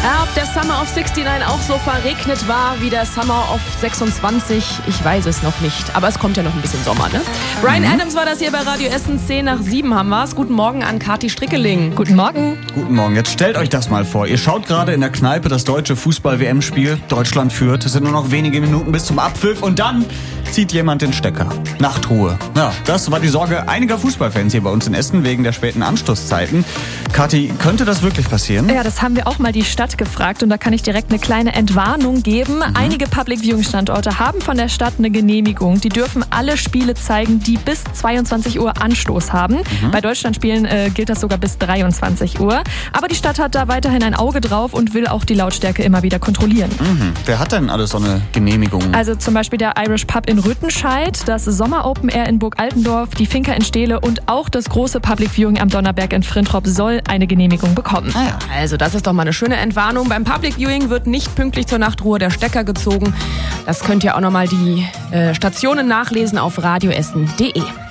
Ja, ob der Summer of 69 auch so verregnet war wie der Summer of 26, ich weiß es noch nicht. Aber es kommt ja noch ein bisschen Sommer, ne? Bryan Adams war das hier bei Radio Essen. 6:10 haben wir's. Guten Morgen an Kathi Strickeling. Guten Morgen. Guten Morgen. Jetzt stellt euch das mal vor. Ihr schaut gerade in der Kneipe das deutsche Fußball-WM-Spiel. Deutschland führt. Es sind nur noch wenige Minuten bis zum Abpfiff. Und dann zieht jemand den Stecker. Nachtruhe. Ja, das war die Sorge einiger Fußballfans hier bei uns in Essen wegen der späten Anstoßzeiten. Kathi, könnte das wirklich passieren? Ja, das haben wir auch mal die Stadt gefragt und da kann ich direkt eine kleine Entwarnung geben. Einige Public-Viewing-Standorte haben von der Stadt eine Genehmigung. Die dürfen alle Spiele zeigen, die bis 22 Uhr Anstoß haben. Bei Deutschlandspielen gilt das sogar bis 23 Uhr. Aber die Stadt hat da weiterhin ein Auge drauf und will auch die Lautstärke immer wieder kontrollieren. Wer hat denn alles so eine Genehmigung? Also zum Beispiel der Irish Pub in Rüttenscheid, das Sommer Open Air in Burg Altendorf, die Finca in Steele und auch das große Public Viewing am Donnerberg in Frintrop soll eine Genehmigung bekommen. Also das ist doch mal eine schöne Entwarnung. Beim Public Viewing wird nicht pünktlich zur Nachtruhe der Stecker gezogen. Das könnt ihr auch nochmal die Stationen nachlesen auf radioessen.de.